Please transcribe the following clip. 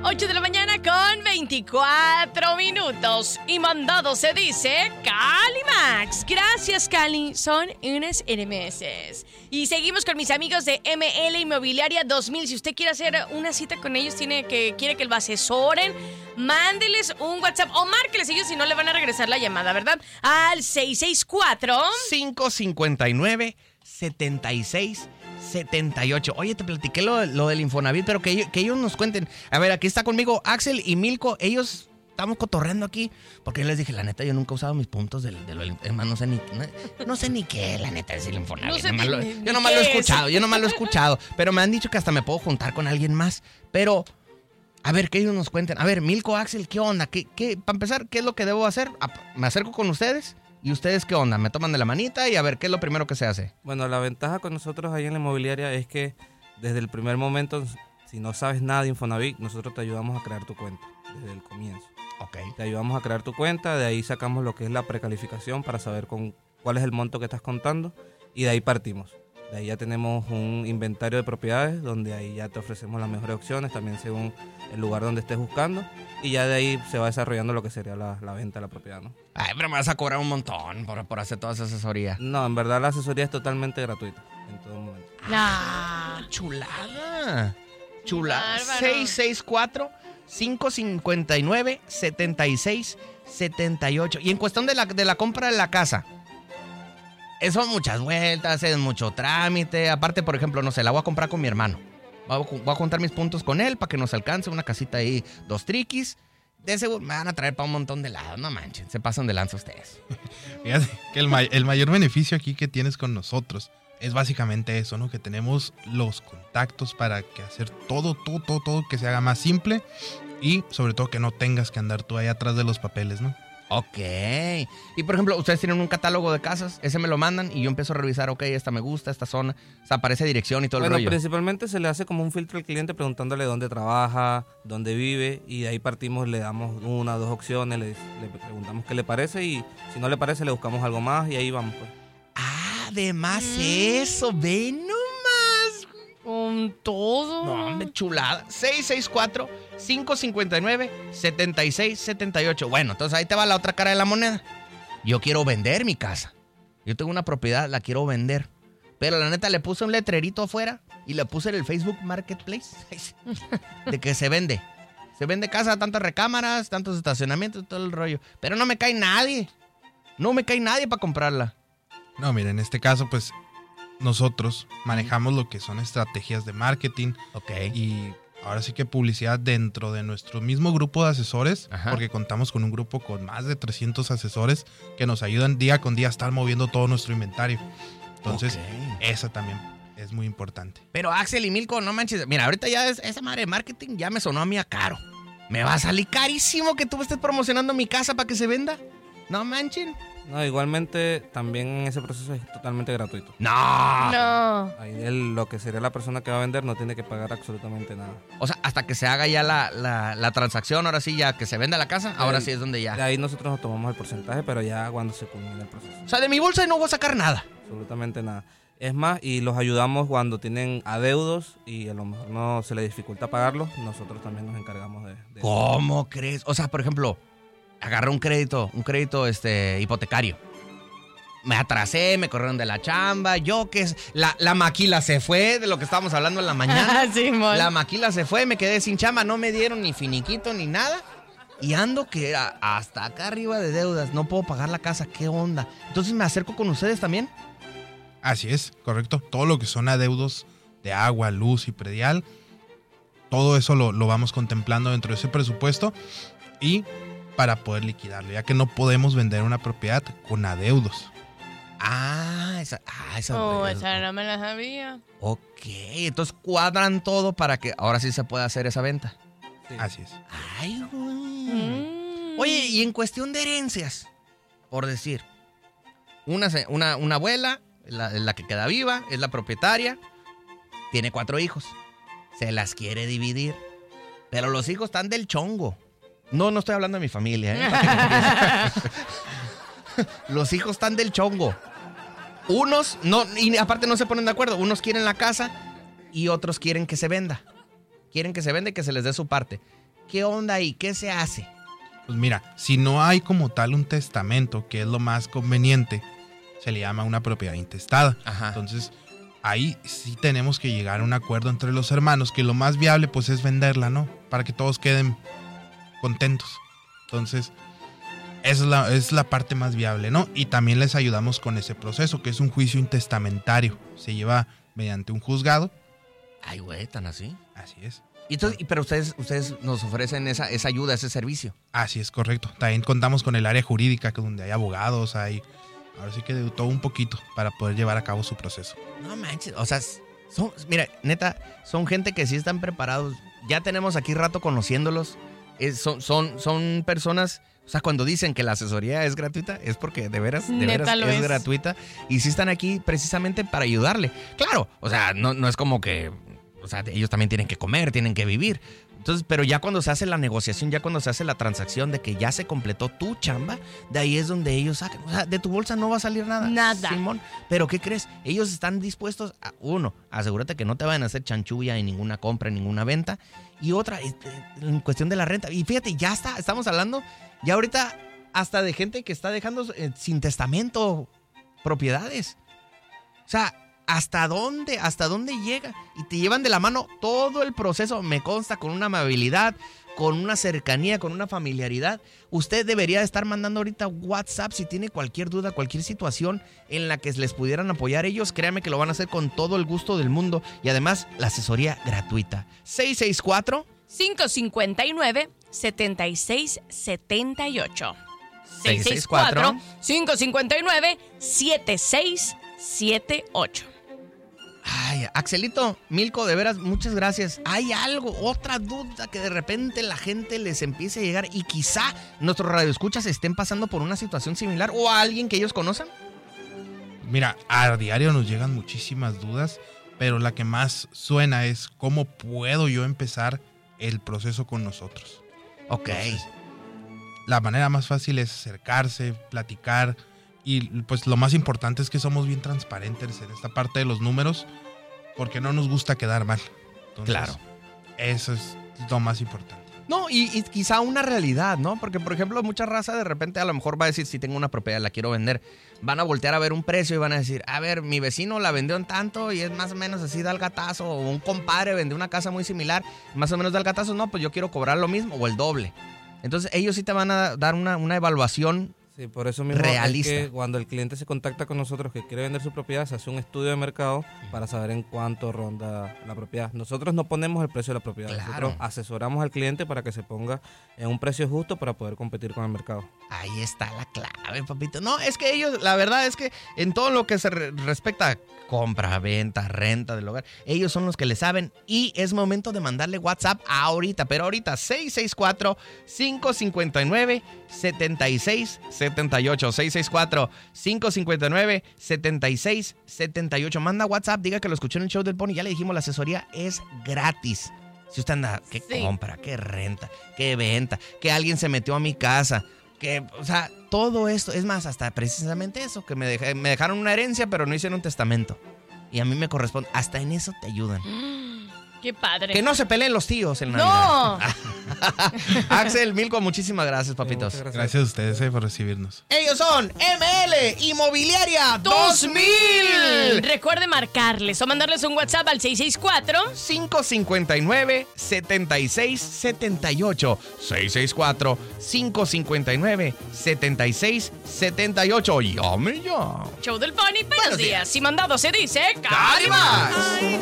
8 de la mañana con 24 minutos. Y mandado se dice Calimax. Gracias, Cali. Son unas RMS. Y seguimos con mis amigos de ML Inmobiliaria 2000. Si usted quiere hacer una cita con ellos, quiere que lo asesoren, mándeles un WhatsApp o márqueles ellos si no le van a regresar la llamada, ¿verdad? Al 664-559-7678. Oye, te platiqué lo del Infonavit, pero que ellos nos cuenten. A ver, aquí está conmigo Axel y Milko. Ellos estamos cotorreando aquí, porque yo les dije, la neta, yo nunca he usado mis puntos del no sé ni qué, la neta, es el Infonavit. Yo nomás lo he escuchado, pero me han dicho que hasta me puedo juntar con alguien más. Pero, a ver, que ellos nos cuenten. A ver, Milko, Axel, ¿qué onda? Para empezar, ¿qué es lo que debo hacer? ¿Me acerco con ustedes? ¿Y ustedes qué onda? ¿Me toman de la manita? Y a ver, ¿qué es lo primero que se hace? Bueno, la ventaja con nosotros ahí en la inmobiliaria es que desde el primer momento, si no sabes nada de Infonavit, nosotros te ayudamos a crear tu cuenta desde el comienzo. Ok. Te ayudamos a crear tu cuenta, de ahí sacamos lo que es la precalificación para saber cuál es el monto que estás contando y de ahí partimos. De ahí ya tenemos un inventario de propiedades donde ahí ya te ofrecemos las mejores opciones, también según el lugar donde estés buscando, y ya de ahí se va desarrollando lo que sería la venta de la propiedad, ¿no? Ay, pero me vas a cobrar un montón por hacer toda esa asesoría. No, en verdad la asesoría es totalmente gratuita en todo momento. Chulada. 664-559-7678. Y en cuestión de la compra de la casa, son muchas vueltas, es mucho trámite. Aparte, por ejemplo, no sé, la voy a comprar con mi hermano. Voy a juntar mis puntos con él para que nos alcance una casita ahí, 2 triquis. De seguro me van a traer para un montón de lados. No manchen, se pasan de lanza ustedes. Fíjate que el mayor beneficio aquí que tienes con nosotros es básicamente eso, ¿no? Que tenemos los contactos para que hacer todo que se haga más simple y sobre todo que no tengas que andar tú ahí atrás de los papeles, ¿no? Ok. Y por ejemplo, ustedes tienen un catálogo de casas, ese me lo mandan y yo empiezo a revisar, ok, esta me gusta, esta zona, o sea, aparece dirección y todo el rollo. Bueno, principalmente se le hace como un filtro al cliente preguntándole dónde trabaja, dónde vive, y de ahí partimos, le damos 1 o 2 opciones, le preguntamos qué le parece y si no le parece le buscamos algo más y ahí vamos, pues. Además eso, ven nomás. Con todo. No, hombre, chulada. 664-559-7678. Bueno, entonces ahí te va la otra cara de la moneda. Yo quiero vender mi casa. Yo tengo una propiedad, la quiero vender. Pero la neta le puse un letrerito afuera y le puse en el Facebook Marketplace de que se vende. Se vende casa, tantas recámaras, tantos estacionamientos, todo el rollo. Pero no me cae nadie. No me cae nadie para comprarla. No, mira, en este caso, pues, nosotros manejamos lo que son estrategias de marketing. Ok. Y ahora sí que publicidad dentro de nuestro mismo grupo de asesores. Ajá. Porque contamos con un grupo con más de 300 asesores que nos ayudan día con día a estar moviendo todo nuestro inventario. Entonces, esa también es muy importante. Pero Axel y Milko, no manches. Mira, ahorita ya esa madre de marketing ya me sonó a mí a caro. Me va a salir carísimo que tú me estés promocionando mi casa para que se venda. No manchen. No, igualmente también ese proceso es totalmente gratuito. No. Ahí lo que sería la persona que va a vender no tiene que pagar absolutamente nada. O sea, hasta que se haga ya la transacción, ahora sí, ya que se venda la casa, ahora sí es donde ya. De ahí nosotros nos tomamos el porcentaje, pero ya cuando se culmine el proceso. O sea, de mi bolsa no voy a sacar nada. Absolutamente nada. Es más, y los ayudamos cuando tienen adeudos y a lo mejor no se les dificulta pagarlos, nosotros también nos encargamos de ¿Cómo crees? O sea, por ejemplo, agarré un crédito hipotecario. Me atrasé, me corrieron de la chamba, la maquila se fue, de lo que estábamos hablando en la mañana. Sí, la maquila se fue, me quedé sin chamba, no me dieron ni finiquito ni nada. Y ando que hasta acá arriba de deudas, no puedo pagar la casa, ¿qué onda? Entonces me acerco con ustedes también. Así es, correcto. Todo lo que son adeudos de agua, luz y predial, todo eso lo vamos contemplando dentro de ese presupuesto y para poder liquidarlo, ya que no podemos vender una propiedad con adeudos. Esa no me la sabía. Ok, entonces cuadran todo para que ahora sí se pueda hacer esa venta. Sí. Así es. Ay, güey. Oye, y en cuestión de herencias, por decir, una abuela, la que queda viva, es la propietaria, tiene 4 hijos, se las quiere dividir, pero los hijos están del chongo. No estoy hablando de mi familia, Los hijos están del chongo. Unos, y aparte no se ponen de acuerdo. Unos quieren la casa y otros quieren que se venda. Quieren que se venda y que se les dé su parte. ¿Qué onda ahí? ¿Qué se hace? Pues mira, si no hay como tal un testamento, que es lo más conveniente, se le llama una propiedad intestada. Ajá. Entonces, ahí sí tenemos que llegar a un acuerdo entre los hermanos, que lo más viable pues es venderla, ¿no? Para que todos queden contentos. Entonces, esa es la parte más viable, ¿no? Y también les ayudamos con ese proceso, que es un juicio intestamentario. Se lleva mediante un juzgado. Ay, güey, ¿tan así? Así es. Y entonces, pero ustedes nos ofrecen esa ayuda, ese servicio. Así es, correcto. También contamos con el área jurídica, que donde hay abogados, hay... Ahora sí que de todo un poquito para poder llevar a cabo su proceso. No manches, o sea, mira, neta, son gente que sí están preparados. Ya tenemos aquí rato conociéndolos. Son personas, o sea, cuando dicen que la asesoría es gratuita, es porque de veras es gratuita. Y sí están aquí precisamente para ayudarle. Claro, o sea, no es como que, o sea, ellos también tienen que comer, tienen que vivir. Entonces, pero ya cuando se hace la negociación, ya cuando se hace la transacción de que ya se completó tu chamba, de ahí es donde ellos sacan. O sea, de tu bolsa no va a salir nada. Nada. Simón. Pero ¿qué crees? Ellos están dispuestos a, uno, asegúrate que no te vayan a hacer chanchulla en ninguna compra, en ninguna venta. Y otra, en cuestión de la renta. Y fíjate, estamos hablando ya ahorita hasta de gente que está dejando sin testamento propiedades. O sea, ¿hasta dónde llega? Y te llevan de la mano todo el proceso, me consta, con una amabilidad, con una cercanía, con una familiaridad. Usted debería estar mandando ahorita WhatsApp si tiene cualquier duda, cualquier situación en la que les pudieran apoyar ellos. Créanme que lo van a hacer con todo el gusto del mundo. Y además, la asesoría gratuita. 664-559-7678. 664-559-7678. Ay, Axelito, Milko, de veras, muchas gracias. ¿Hay algo, otra duda que de repente la gente les empiece a llegar y quizá nuestros radioescuchas estén pasando por una situación similar o a alguien que ellos conozcan? Mira, a diario nos llegan muchísimas dudas, pero la que más suena es cómo puedo yo empezar el proceso con nosotros. Ok. Entonces, la manera más fácil es acercarse, platicar. Y pues lo más importante es que somos bien transparentes en esta parte de los números, porque no nos gusta quedar mal. Entonces, Claro. Eso es lo más importante. No, y quizá una realidad, ¿no? Porque, por ejemplo, mucha raza de repente a lo mejor va a decir, si tengo una propiedad, la quiero vender. Van a voltear a ver un precio y van a decir, a ver, mi vecino la vendió en tanto y es más o menos así, da el gatazo. O un compadre vendió una casa muy similar, más o menos da el gatazo. No, pues yo quiero cobrar lo mismo o el doble. Entonces, ellos sí te van a dar una evaluación Sí, por eso mismo realista. es que cuando el cliente se contacta con nosotros que quiere vender su propiedad, se hace un estudio de mercado para saber en cuánto ronda la propiedad. Nosotros no ponemos el precio de la propiedad, Claro. nosotros asesoramos al cliente para que se ponga en un precio justo para poder competir con el mercado. Ahí está la clave, papito. No, es que ellos, la verdad es que en todo lo que se respecta a compra, venta, renta del hogar, ellos son los que le saben y es momento de mandarle WhatsApp ahorita, pero ahorita 664-559-7678, 664-559-7678. Manda WhatsApp, diga que lo escuchó en el show del Pony, ya le dijimos, la asesoría es gratis. Si usted anda, ¿qué Sí. compra? ¿Qué renta? ¿Qué venta? ¿Que alguien se metió a mi casa? Que, o sea, todo esto, es más, hasta precisamente eso, que me dejaron una herencia, pero no hicieron un testamento. Y a mí me corresponde, hasta en eso te ayudan. ¡Qué padre! Que no se peleen los tíos en Navidad. ¡No! Axel, Milko, muchísimas gracias, papitos. Muchas Gracias a ustedes por recibirnos. Ellos son ML Inmobiliaria 2000. Recuerde marcarles o mandarles un WhatsApp al 664 559-7678. 664-559-7678. Llame ya. Show del Pony, buenos días. Y mandado se dice... ¡Cádimas!